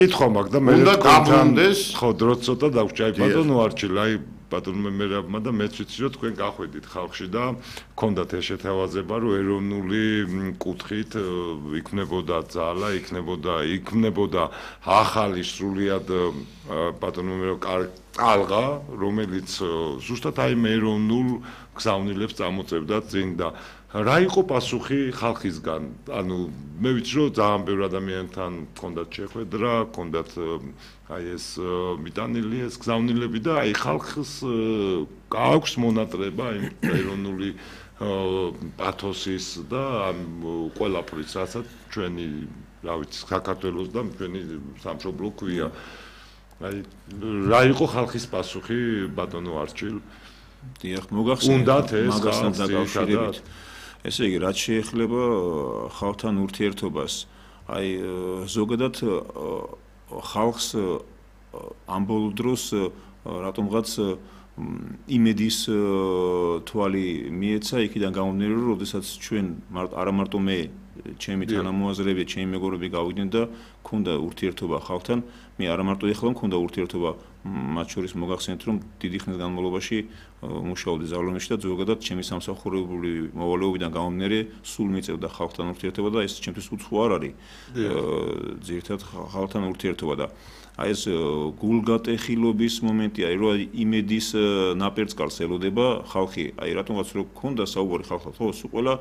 კითხვა მაქვს და მე დაბრუნდეს ხო დროც ცოტა დაგვჭა აი ბატონო არჩილ აი ბატონო მერაბმა და მეც ვიცი რომ თქვენ გახვედით ხალხში და გქონდათ ეს შეთავაზება რომ ეროვნული კუთხით იქნებოდა ძალა იქნებოდა ახალი სრულიად ბატონო მერო ალღა რომელიც ზუსტად აი ეროვნულ გზავნილებს წამოწევდა წინ და რა იყო პასუხი ხალხისგან? ანუ მე ვიცი რომ ძალიან ბევრ ადამიანთან გქონდათ შეხვედრა, გქონდათ აი ეს მიტანილი ეს გზავნილები და აი ხალხს აქვს მონატრება აი ეროვნული პათოსის და ყველაფრის რასაც ჩვენი რა ვიცი საქართველოს და ჩვენი სამშობლო ქვია. აი რა იყო ხალხის პასუხი ბატონო არჩილ? დიახ, მოგახსენებთ მაგასთან დაკავშირებით. ესე იგი, რაც შეეხება ხალხთან ურთიერთობას, აი ზოგადად ხალხს ამ ბოლო დროს რატომღაც იმედის თვალი მიეცა იქიდან გამომდინარე, რომ როდესაც ჩვენ არა მარტო მე ჩემი თანამოაზრეები, ჩემი მეგობრები გავიდნენ და ქონდა ურთიერთობა ხალხთან, მე არა მარტო ეხლა მქონდა ურთიერთობა მათ შორის მოგახსენეთ რომ დიდი ხნის განმავლობაში მუშაობდი ზარლონეში და ზოგადად ჩემი სამსახურებული მოვალეობიდან გამომდინარე სულ მიწევდა ხალხთან ურთიერთობა და ეს ჩემთვის უცხო არ არის ძირითადად ხალხთან ურთიერთობა და აი ეს გულგატეხილობის მომენტია რომ იმედის ნაპერწკალს ელოდება ხალხი აი რატომღაც რო გქონდა საუბარი ხალხთან ხო სულ ყველა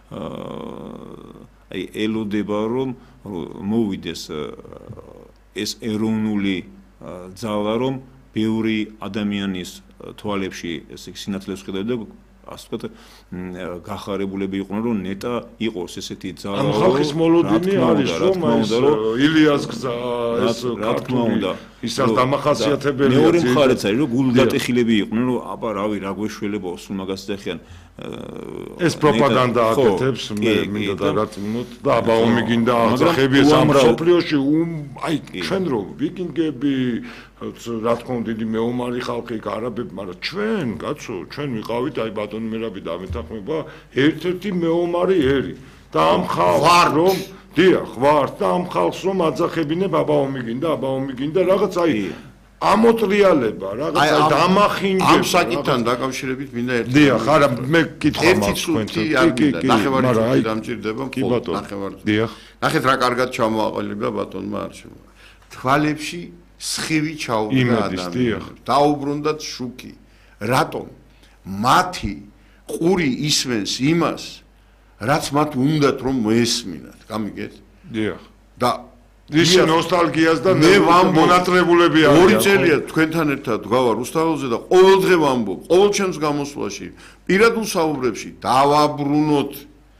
აი ელოდება რომ მოვიდეს ეს ეროვნული ძალა რომ ბევრი ადამიანის თვალებში ეს სინათლეს ხედავდა ასე ვთქვათ გახარებულები იყვნენ რომ ნეტა იყოს ესეთი ძალა ამ ხალხის მოლოდინი არის რომ ილიას გზა ეს რა თქმა უნდა ისაც დამახასიათებელია მეორე მხარეც არის რომ გულგატეხილები იყვნენ რომ აბა რავი რა გვეშველებაო სულ მაგას დახიან ეს პროპაგანდა აკეთებს მე მინდა დაგაწმუნოთ და აბა ომი გინდა აღწახები ეს ამ სოფლიოში აი ჩვენ რომ ვიკინგები რა თქმა უნდა დიდი მეომარი ხალხი არაბები მაგრამ ჩვენ კაცო ჩვენ ვიყავით აი ბატონი მერაბი დამეთანხმება ერთ-ერთი მეომარი ერი და ამ ხალხს რომ დიახ ვართ და ამ ხალხს რომ აძახებინებ აბა ომი გინდა რაღაც აი ამოტრიალება რაღაც აი დამახინჯება ამ საკითხთან დაკავშირებით მინდა ერთი დიახ არა მე კითხვა მაქვს თქვენთან ნახევარი დამჭირდება ნახევარი დიახ ნახეთ რა კარგად ჩამოაყალიბა ბატონმა არჩილმა თვალებში სხივი ჩაუდგა ადამიანს დაუბრუნდათ შუქი რატომ მათი ყური ისმენს იმას რაც მათ უნდათ რომ მოესმინათ გამიგეთ დიახ და ის ნოსტალგიას და მე მონატრებულები არიან 2 წელია თქვენთან ერთად ვგავარ რუსთაველზე და ყოველდღე ვამბობ ყოველ ჩემს გამოსვლაში პირადულ საუბრებში დავაბრუნოთ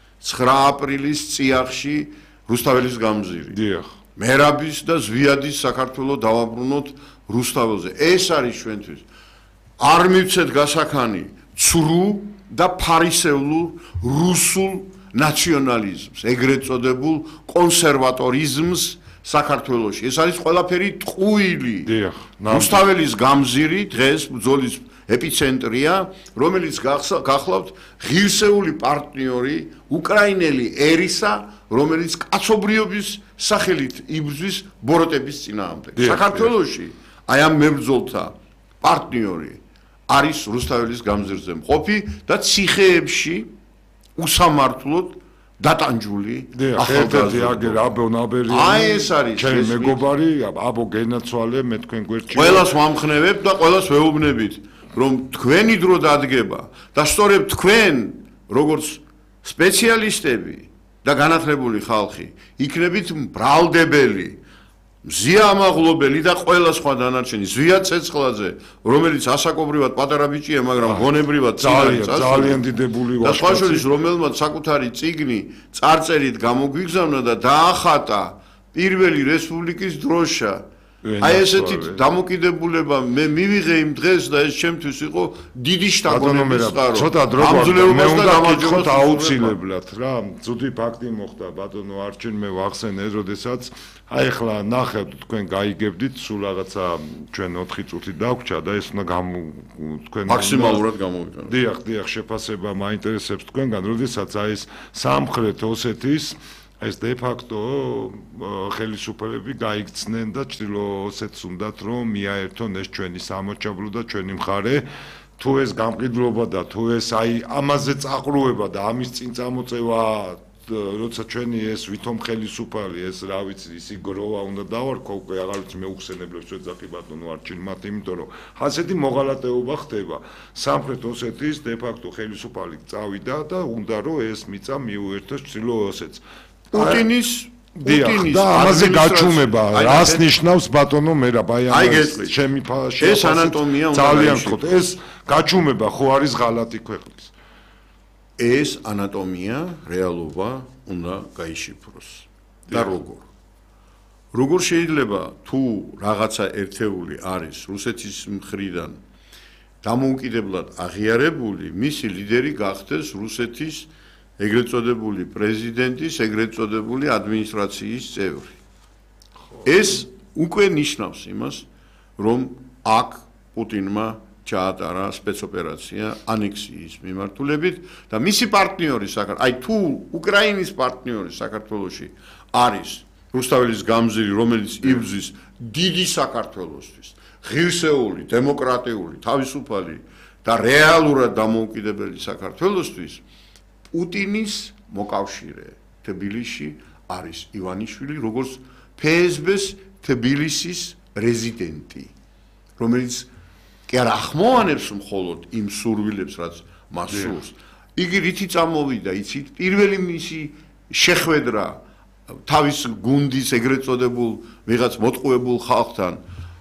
9 აპრილის წიაღში რუსთაველის გამზირი დიახ მერაბის და ზვიადის საქართველოს დავაბრუნოთ რუსთაველზე ეს არის ჩვენთვის არ მივცეთ გასახანი ცრუ და ფარისევლურ რუსულ ნაციონალიზმს ეგრეთ წოდებულ კონსერვატორიზმს საქართველოში ეს არის ყველაფერი ტყუილი დიახ რუსთაველის გამზირი დღეს ბრძოლის ეპიცენტრია რომელიც გახლავთ ღირსეული პარტნიორი უკრაინელი ერისა რომელიც კაცობრიობის სახელით იბრძვის ბოროტების წინააღმდეგ საქართველოში აი ამ მებრძოლთა პარტნიორი არის რუსთაველის გამზირზე მყოფი და ციხეებში უსამართლოდ დატანჯული ახალგაზრდა აგერ აბო ნაბერი აი ეს არის ჩემი მეგობარი აბო გენაცვალე მე თქვენ გვერდში ყველას ვამხნევებ და ყველას ვეუბნებით რომ თქვენი დრო დადგება და სწორედ თქვენ როგორც სპეციალისტები და განათლებული ხალხი იქნებით ბრალდებელი მზიამაღლობელი და ყველა სხვა დანარჩენი ზვია ცეცხლაძე რომელიც ასაკობრივად პატარა ბიჭია მაგრამ გონებრივად ძალიან დიდებული და სხვა შორის რომელმაც საკუთარი წიგნი წარწერით გამოგვიგზავნა და დაახატა პირველი რესპუბლიკის დროშა აი ესეთი დამოკიდებულება მე მივიღე იმ დღეს და ეს ჩემთვის იყო დიდი შთაგონების წყარო ცოტა დრო მე უნდა გითხრათ აუცილებლად რა ცუდი ფაქტი მოხდა ბატონო არჩილ მე ვახსენე როდესაც აი ახლა ნახევთ თქვენ გაიგებდით სულ რაღაცა ჩვენ 4 წუთი დაგვრჩა და ეს უნდა თქვენ მაქსიმალურად გამოვიყენოთ დიახ შეფასება მაინტერესებს თქვენგან როდესაც აი ეს სამხრეთ ოსეთის ეს de facto ხელისუფლები გაიქცნენ და ჭრილო ოსეთს უნდათ რომ მიაერთონ ეს ჩვენი სამოჩაბლო და ჩვენი მხარე თუ ეს გამყიდულობა და თუ ეს აი ამაზე წაყრუება და ამის წინ წამოწევა როცა ჩვენი ეს ვითომ ხელისუფალი ეს რა ვიცი ისი გროვა უნდა დავარქვა უკვე აღარ ვიცი მე უხსენებლებს ვეძახი ბატონო არჩილმათ იმიტომ რომ ასეთი მოღალატეობა ხდება სამხრეთ ოსეთის de facto ხელისუფალი წავიდა და უნდა რომ ეს მიწა მიუერთოს ჭრილო ოსეთს პუტინის და ამაზე გაჩუმება რას ნიშნავს ბატონო მერაბ აი ეს ჩემი ეს ანატომია უნდა ძალიან ხოთ ეს გაჩუმება ხო არის ღალატი ქვეყნის ეს ანატომია რეალობა უნდა გაიშიფროს და როგორ შეიძლება თუ რაღაცა ერთეული არის რუსეთის მხრიდან დამოუკიდებლად აღიარებული მისი ლიდერი გახდეს რუსეთის ეგრეთ წოდებული პრეზიდენტის, ეგრეთ წოდებული ადმინისტრაციის წევრი. ეს უკვე ნიშნავს იმას, რომ აქ პუტინმა ჩაატარა სპეცოპერაცია ანექსიის მიმართულებით და მისი პარტნიორი აი თუ უკრაინის პარტნიორი საქართველოში არის რუსთაველის გამზირი, რომელიც იბრძვის დიდი საქართველოსთვის, ღირსეული, დემოკრატიული, თავისუფალი და რეალურად დამოუკიდებელი საქართველოსთვის პუტინის მოკავშირე თბილისში არის ივანიშვილი, როგორც ფსბ-ს თბილისის რეზიდენტი, რომელიც კი არ ახმოვანებს მხოლოდ იმ სურვილებს, რაც მას სურს. იგი რითი წამოვიდა, იცით, პირველი მისი შეხვედრა თავის გუნდის ეგრეთ წოდებულ ვიღაც მოტყუებულ ხალხთან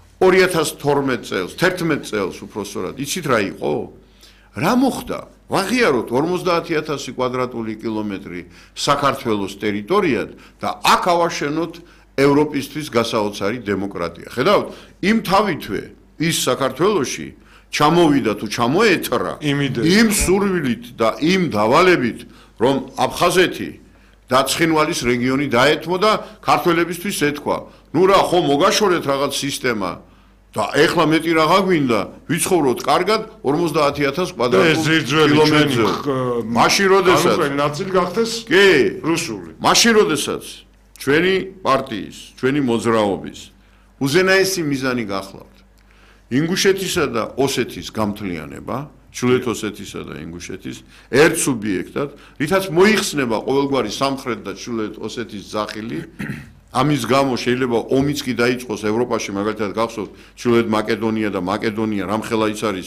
2012 წელს, 11 წელს უпроსტად, იცით რა იყო? რა მოხდა? ვაღიაროთ 50000 კვადრატული კილომეტრი საქართველოს ტერიტორიად და აქ ავაშენოთ ევროპისთვის გასაოცარი დემოკრატია. ხედავთ, იმ თავითვე ის საქართველოში ჩამოვიდა თუ ჩამოეთრა იმ სურვილით და იმ დავალებით, რომ აფხაზეთი და ცხინვალის რეგიონი დაეთმო და ქართველებისთვის ეთქვა, ნუ რა ხო მოგაშორეთ რაღაც სისტემა და ეხლა მეტი რაღა გვინდა, ვიცხოვროთ კარგად 50000 კვადრატულ კილომეტრზე. მაშინ როდესაც ნაწილი გახდეს კი, რუსული. მაშინ როდესაც ჩვენი პარტიის, ჩვენი მოძრაობის უზენაესი მიზანი გახლავთ. ინგუშეთისა და ოსეთის გამთლიანება, ჩრდილოეთ ოსეთისა და ინგუშეთის ერთ სუბიექტად, რითაც მოიხსნება ყოველგვარი სამხრეთ და ჩრდილოეთ ოსეთის ძახილი. ამის გამო შეიძლება ომიც კი დაიწყოს ევროპაში, მაგალითად გახსოვთ ჩრდილოეთ მაკედონია და მაკედონია რამხელა ის არის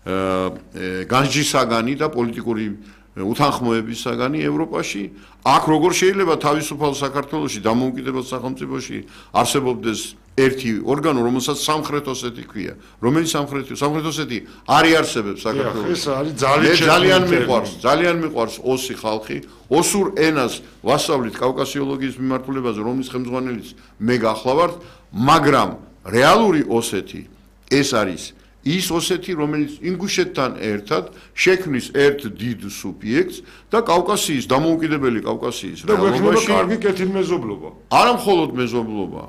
განჯისაგანი და პოლიტიკური უთანხმოების საგანი ევროპაში. აქ როგორ შეიძლება თავისუფალ საქართველოში დამოუკიდებელ სახელმწიფოში არსებობდეს ერთი ორგანო, რომელსაც სამხრეთ ოსეთი ქვია. რომელიც სამხრეთ ოსეთი არ იარსებებს საქართველოში. ეს არის ძალიან მიყვარს ოსი ხალხი. ოსურ ენას ვასწავლით კავკასიოლოგიის მიმართულებაზე, რომლის ხელმძღვანელიც მე გახლავართ, მაგრამ რეალური ოსეთი ეს არის ის ოსეთი, რომელიც ინგუშეთთან ერთად შექმნის ერთ დიდ სუბიექტს და კავკასიის დამოუკიდებელი კავკასიის რეალობაში კარგი კეთილმეზობლობა. არა მხოლოდ მეზობლობა.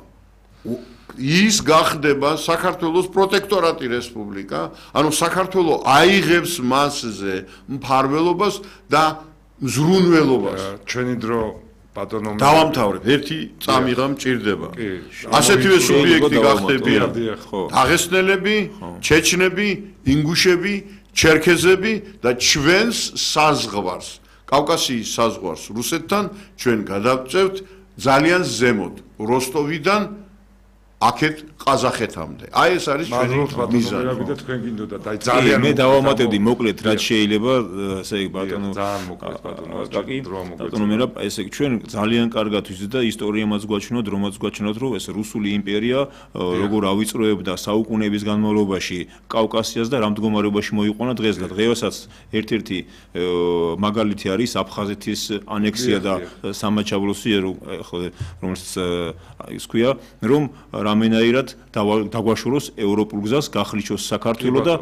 ის გახდება საქართველოს პროტექტორატი რესპუბლიკა, ანუ საქართველო აიღებს მასზე მფარველობას და მზრუნველობას. ჩვენი დრო ბატონო დავამთავრებ, ერთი წამიღა მჭირდება. ასეთივე სუბიექტი გახდებიან დაღესტნელები, ჩეჩნები, ინგუშები, ჩერქეზები და ჩვენს საზღვარს, კავკასიის საზღვარს რუსეთთან ჩვენ გადავწევთ ძალიან ზემოთ, როსტოვიდან აქეთ ყაზახეთამდე. აი ეს არის ჩვენი მიზანი. და თქვენ გინდოდა და ძალიან მე დავამატებდი მოკლედ რაც შეიძლება, ესე იგი ბატონო ძალიან მოკლედ ბატონო ბატონო მე ესე იგი ჩვენ ძალიან კარგად ვიცით და ისტორიამაც გვაჩვენოთ, რომაც გვაჩვენოთ, რომ ეს რუსული იმპერია როგორ ავიწროებდა საუკუნეების განმავლობაში კავკასიას და რამ მდგომარეობაში მოიყვანა დღეს და დღესაც ერთ-ერთი მაგალითი არის აფხაზეთის ანექსია და სამაჩაბლოსი რომელიც ის ქვია რომ რამენაირად დაგვაშოროს ევროპულ გზას, გახლიჩოს საქართველო და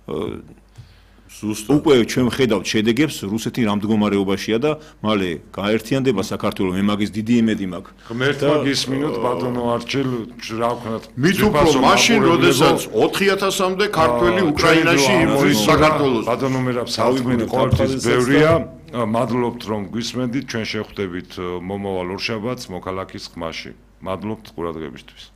უკვე ჩვენ ხედავთ შედეგებს რუსეთი რამ მდგომარეობაშია და მალე გაერთიანდება საქართველო, მე მაგის დიდი იმედი მაქვს. ღმერთმა გისმინოთ ბატონო არჩილ, რა ვქნათ. მით უფრო მაშინ, როდესაც 4000-მდე ქართველი უკრაინაში იმოდის საქართველოს. ბატონო მე რა საუბრობთ ყოველთვის ბევრია. მადლობთ რომ გვისმენდით, ჩვენ შევხვდებით მომავალ ორშაბათს მოქალაქის ხმაში. მადლობთ ყურადღებისთვის.